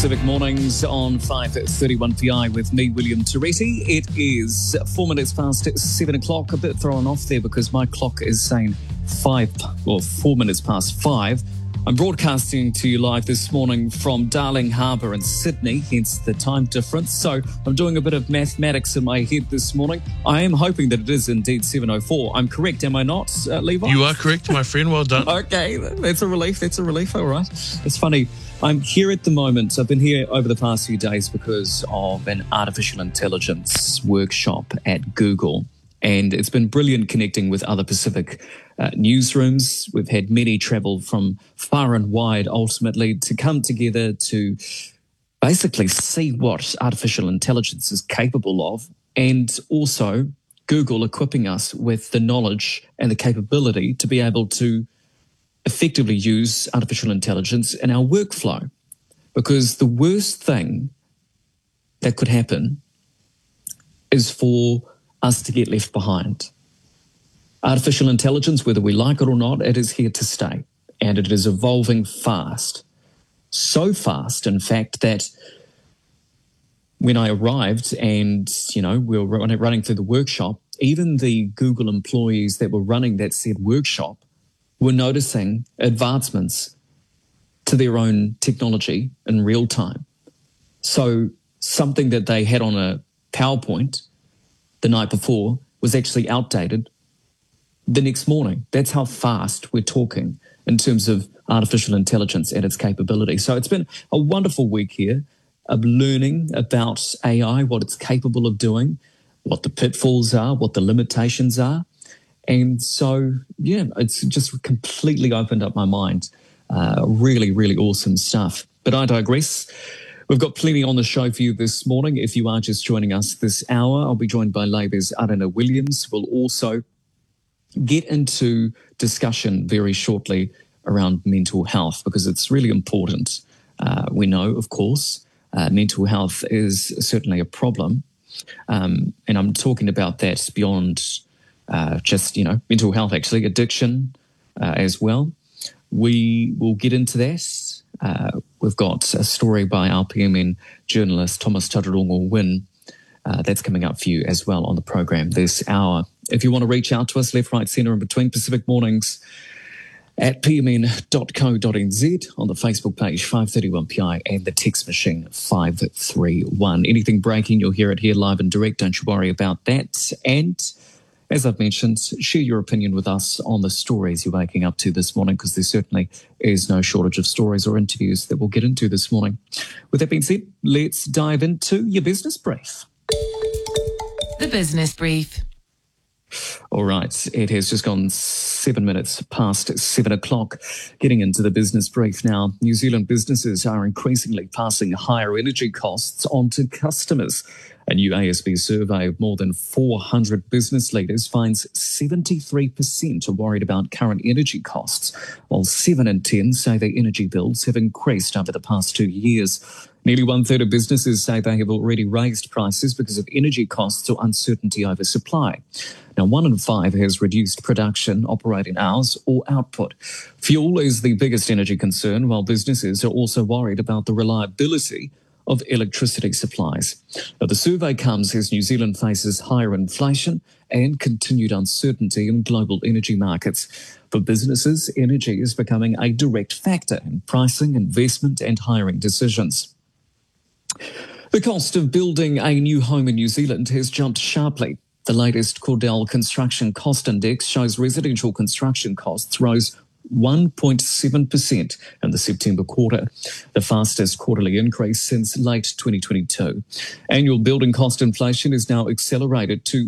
Pacific Mornings on 5:31 PI with me, William Toretti. It is 4 minutes past 7 o'clock. A bit thrown off there because my clock is saying 4 minutes past 5. I'm broadcasting to you live this morning from Darling Harbour in Sydney, hence the time difference. So I'm doing a bit of mathematics in my head this morning. I am hoping that it is indeed 7:04. I'm correct, am I not, Levi? You are correct, my friend. Well done. Okay, that's a relief. All right. It's funny. I'm here at the moment. I've been here over the past few days because of an artificial intelligence workshop at Google. And it's been brilliant connecting with other Pacific newsrooms. We've had many travel from far and wide, ultimately, to come together to basically see what artificial intelligence is capable of, and also Google equipping us with the knowledge and the capability to be able to effectively use artificial intelligence in our workflow. Because the worst thing that could happen is for us to get left behind. Artificial intelligence, whether we like it or not, it is here to stay, and it is evolving fast. So fast, in fact, that when I arrived and, we were running through the workshop, even the Google employees that were running that said workshop were noticing advancements to their own technology in real time. So something that they had on a PowerPoint the night before was actually outdated the next morning. That's how fast we're talking in terms of artificial intelligence and its capability. So it's been a wonderful week here of learning about AI, what it's capable of doing, what the pitfalls are, what the limitations are. And so, it's just completely opened up my mind. Really, really awesome stuff. But I digress. We've got plenty on the show for you this morning. If you are just joining us this hour, I'll be joined by Labour's Arana Williams. We'll also get into discussion very shortly around mental health because it's really important. We know, of course, mental health is certainly a problem. And I'm talking about that beyond just mental health, actually, addiction as well. We will get into that. We've got a story by RPMN journalist Thomas Tararongo-Wynne that's coming up for you as well on the program this hour. If you want to reach out to us, left, right, centre and between, Pacific Mornings at pmn.co.nz, on the Facebook page 531PI and the text machine 531. Anything breaking, you'll hear it here live and direct. Don't you worry about that. And as I've mentioned, share your opinion with us on the stories you're waking up to this morning, because there certainly is no shortage of stories or interviews that we'll get into this morning. With that being said, let's dive into your business brief. The Business Brief. All right, it has just gone 7 minutes past 7 o'clock. Getting into the business brief now. New Zealand businesses are increasingly passing higher energy costs on to customers. A new ASB survey of more than 400 business leaders finds 73% are worried about current energy costs, while 7 in 10 say their energy bills have increased over the past 2 years. Nearly 1/3 of businesses say they have already raised prices because of energy costs or uncertainty over supply. Now, 1 in 5 has reduced production, operating hours or output. Fuel is the biggest energy concern, while businesses are also worried about the reliability of electricity supplies. Now, the survey comes as New Zealand faces higher inflation and continued uncertainty in global energy markets. For businesses, energy is becoming a direct factor in pricing, investment and hiring decisions. The cost of building a new home in New Zealand has jumped sharply. The latest Cordell Construction Cost Index shows residential construction costs rose 1.7% in the September quarter, the fastest quarterly increase since late 2022. Annual building cost inflation is now accelerated to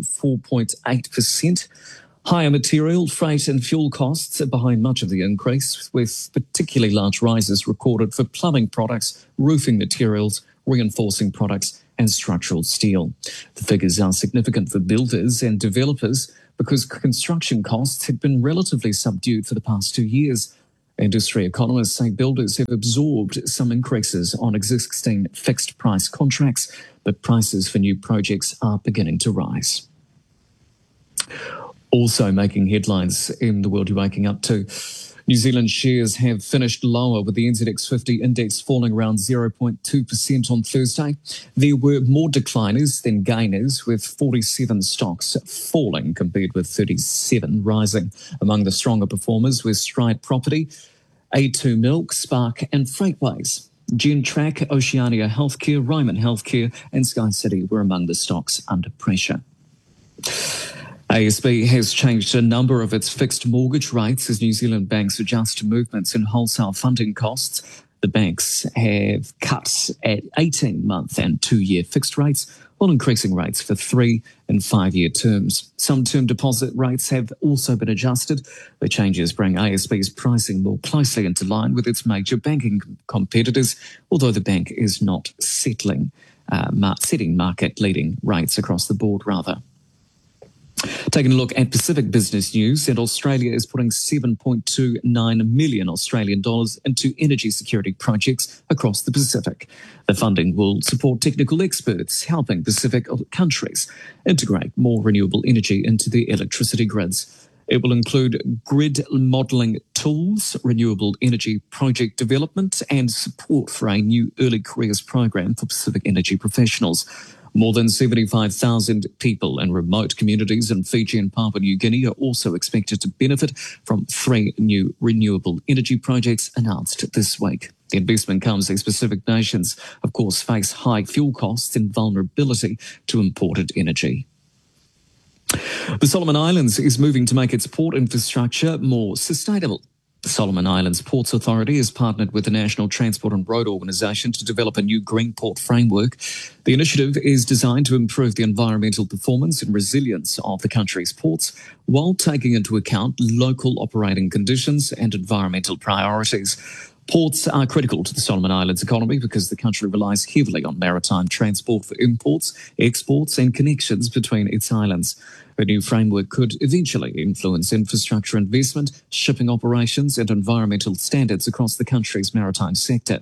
4.8%. Higher material, freight and fuel costs are behind much of the increase, with particularly large rises recorded for plumbing products, roofing materials, reinforcing products and structural steel. The figures are significant for builders and developers because construction costs had been relatively subdued for the past 2 years. Industry economists say builders have absorbed some increases on existing fixed price contracts, but prices for new projects are beginning to rise. Also making headlines in the world you're waking up to, New Zealand shares have finished lower, with the NZX 50 index falling around 0.2% on Thursday. There were more decliners than gainers, with 47 stocks falling compared with 37 rising. Among the stronger performers were Stride Property, A2 Milk, Spark and Freightways. Gentrack, Oceania Healthcare, Ryman Healthcare and SkyCity were among the stocks under pressure. ASB has changed a number of its fixed mortgage rates as New Zealand banks adjust to movements in wholesale funding costs. The banks have cut at 18-month and 2-year fixed rates, while increasing rates for 3 and 5-year terms. Some term deposit rates have also been adjusted. The changes bring ASB's pricing more closely into line with its major banking competitors, although the bank is not setting market-leading rates across the board, rather. Taking a look at Pacific business news, and Australia is putting $7.29 million Australian dollars into energy security projects across the Pacific. The funding will support technical experts helping Pacific countries integrate more renewable energy into their electricity grids. It will include grid modelling tools, renewable energy project development, and support for a new early careers program for Pacific energy professionals. More than 75,000 people in remote communities in Fiji and Papua New Guinea are also expected to benefit from 3 new renewable energy projects announced this week. The investment comes as Pacific nations, of course, face high fuel costs and vulnerability to imported energy. The Solomon Islands is moving to make its port infrastructure more sustainable. The Solomon Islands Ports Authority has partnered with the National Transport and Road Organisation to develop a new green port framework. The initiative is designed to improve the environmental performance and resilience of the country's ports while taking into account local operating conditions and environmental priorities. Ports are critical to the Solomon Islands economy because the country relies heavily on maritime transport for imports, exports and connections between its islands. A new framework could eventually influence infrastructure investment, shipping operations and environmental standards across the country's maritime sector.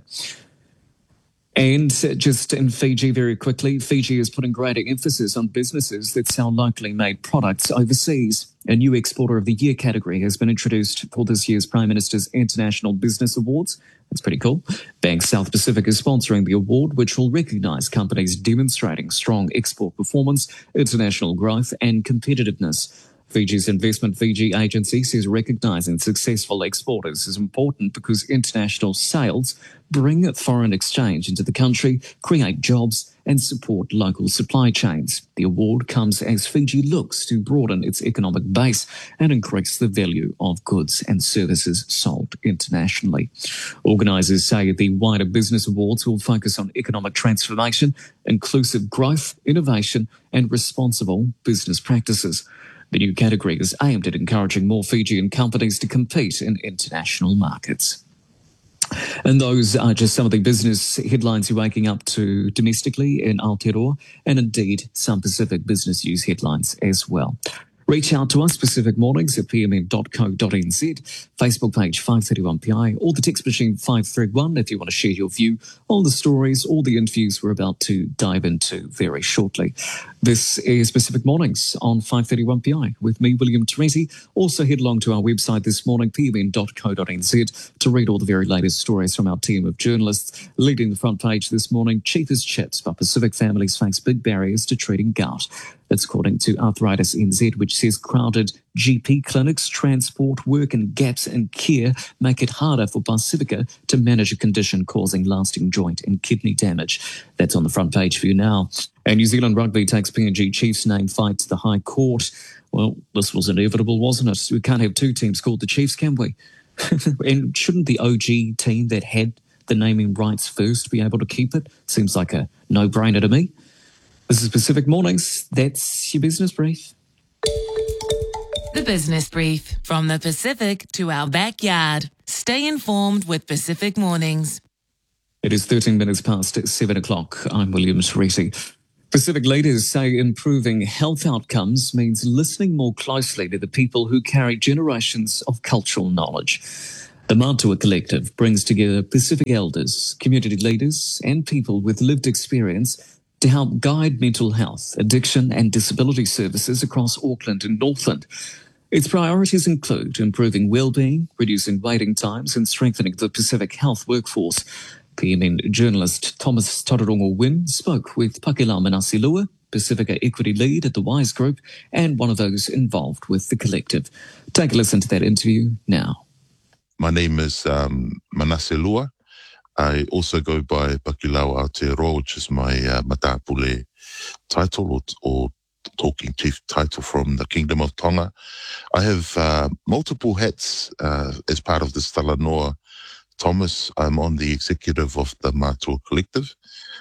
And just in Fiji very quickly, Fiji is putting greater emphasis on businesses that sell locally made products overseas. A new Exporter of the Year category has been introduced for this year's Prime Minister's International Business Awards. That's pretty cool. Bank South Pacific is sponsoring the award, which will recognise companies demonstrating strong export performance, international growth and competitiveness. Fiji's Investment Fiji agency says recognising successful exporters is important because international sales bring foreign exchange into the country, create jobs and support local supply chains. The award comes as Fiji looks to broaden its economic base and increase the value of goods and services sold internationally. Organisers say the wider business awards will focus on economic transformation, inclusive growth, innovation and responsible business practices. The new category is aimed at encouraging more Fijian companies to compete in international markets. And those are just some of the business headlines you're waking up to domestically in Aotearoa, and indeed some Pacific business news headlines as well. Reach out to us Pacific Mornings at pmn.co.nz, Facebook page 531PI, or the text machine 531 if you want to share your view on the stories or the interviews we're about to dive into very shortly. This is Pacific Mornings on 531PI with me, William Teresi. Also head along to our website this morning, pmn.co.nz, to read all the very latest stories from our team of journalists. Leading the front page this morning, cheapest chips, but Pacific families face big barriers to treating gout. That's according to Arthritis NZ, which says crowded GP clinics, transport, work and gaps in care make it harder for Pacifica to manage a condition causing lasting joint and kidney damage. That's on the front page for you now. And New Zealand Rugby takes PNG Chiefs name fight to the High Court. Well, this was inevitable, wasn't it? We can't have two teams called the Chiefs, can we? And shouldn't the OG team that had the naming rights first be able to keep it? Seems like a no-brainer to me. This is Pacific Mornings. That's your business brief. The Business Brief. From the Pacific to our backyard. Stay informed with Pacific Mornings. It is 13 minutes past 7 o'clock. I'm William Teresi. Pacific leaders say improving health outcomes means listening more closely to the people who carry generations of cultural knowledge. The Matua Collective brings together Pacific elders, community leaders and people with lived experience to help guide mental health, addiction and disability services across Auckland and Northland. Its priorities include improving well-being, reducing waiting times, and strengthening the Pacific Health workforce. PMN journalist Thomas Tararongo Wynn spoke with Pakila Manasi-Lua, Pacifica Equity Lead at the WISE Group, and one of those involved with the collective. Take a listen to that interview now. My name is Manasi-Lua. I also go by Pakilau Aotearoa, which is my Matapule title or talking chief title from the Kingdom of Tonga. I have multiple hats as part of the Talanoa. Thomas, I'm on the executive of the Mātua Collective,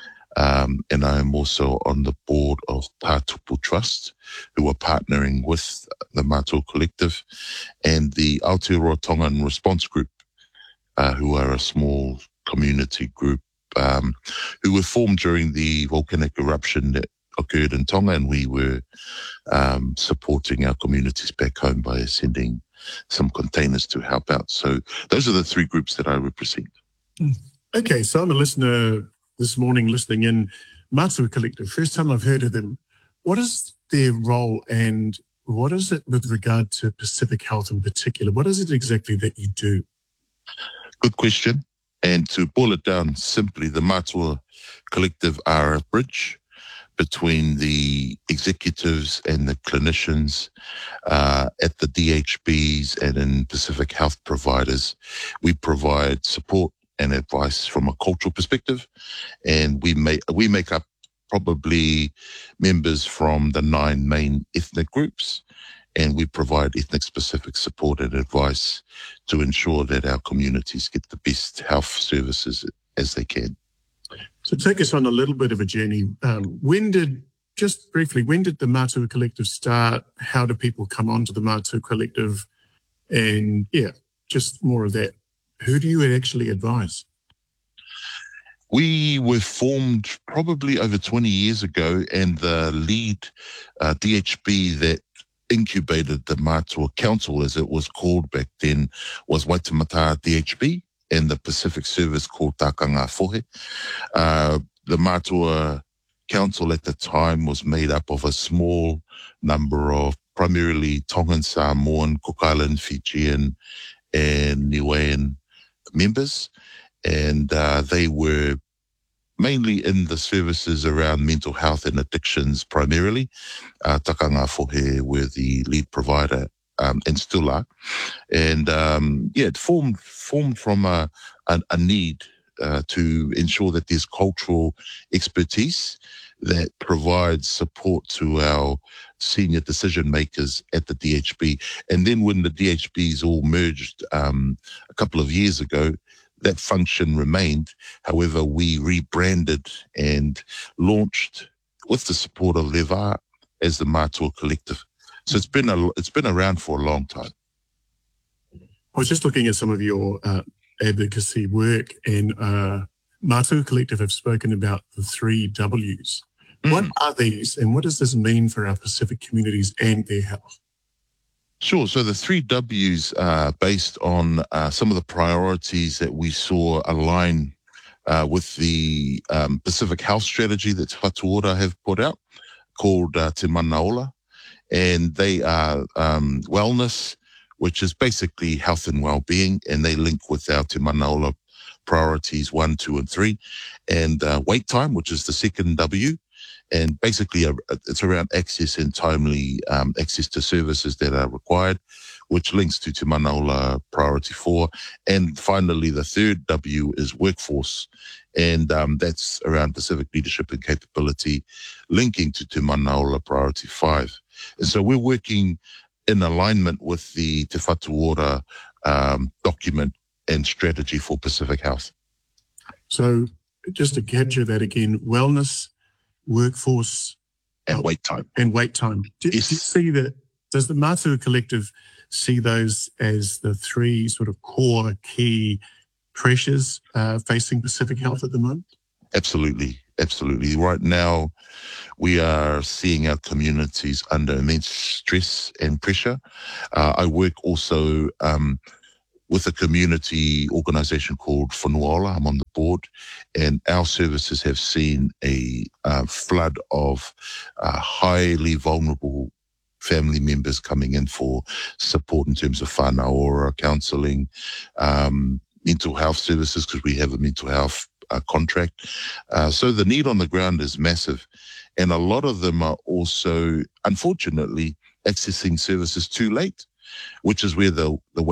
and I am also on the board of Tātupu Trust, who are partnering with the Mātua Collective, and the Aotearoa Tongan Response Group, who are a small community group who were formed during the volcanic eruption that occurred in Tonga, and we were supporting our communities back home by sending some containers to help out. So those are the three groups that I represent. Okay, so I'm a listener this morning listening in. Mātua Collective, first time I've heard of them. What is their role and what is it with regard to Pacific Health in particular? What is it exactly that you do? Good question. And to boil it down simply, the Mātua Collective are a bridge between the executives and the clinicians at the DHBs and in Pacific Health providers. We provide support and advice from a cultural perspective, and we make up probably members from the 9 main ethnic groups, and we provide ethnic-specific support and advice to ensure that our communities get the best health services as they can. So take us on a little bit of a journey. When did the Mātua Collective start? How do people come onto the Mātua Collective? And just more of that. Who do you actually advise? We were formed probably over 20 years ago, and the lead DHB that incubated the Mātua Council, as it was called back then, was Waitemata DHB, and the Pacific Service called Tākanga Fohe. The Mātua Council at the time was made up of a small number of primarily Tongan, Samoan, Cook Island, Fijian, and Niuean members, and they were mainly in the services around mental health and addictions primarily. Tākanga Fohe were the lead provider and still are. And it formed from a need to ensure that there's cultural expertise that provides support to our senior decision makers at the DHB. And then when the DHBs all merged a couple of years ago, that function remained. However, we rebranded and launched with the support of Leva as the Mātua Collective. So it's been around for a long time. I was just looking at some of your advocacy work, and Mātua Collective have spoken about the 3 Ws. What are these, and what does this mean for our Pacific communities and their health? Sure. So the 3 Ws are based on some of the priorities that we saw align with the Pacific Health Strategy that Whatuora have put out, called Te Manaola. And they are wellness, which is basically health and well-being, and they link with our Te Manaola priorities 1, 2, and 3. And wait time, which is the second W. And basically, it's around access and timely access to services that are required, which links to Te Manaola Priority 4. And finally, the third W is workforce. And that's around Pacific leadership and capability, linking to Te Manaola Priority 5. And so we're working in alignment with the Te Whatuora document and strategy for Pacific Health. So just to capture that again, wellness, workforce, and wait time. Do you see that? Does the Mātua Collective see those as the 3 sort of core key pressures facing Pacific Health at the moment? Absolutely. Right now, we are seeing our communities under immense stress and pressure. I work also with a community organisation called Whanuola. I'm on the board, and our services have seen a flood of highly vulnerable family members coming in for support in terms of whānau or counselling, mental health services, because we have a mental health contract. So the need on the ground is massive. And a lot of them are also, unfortunately, accessing services too late, which is where the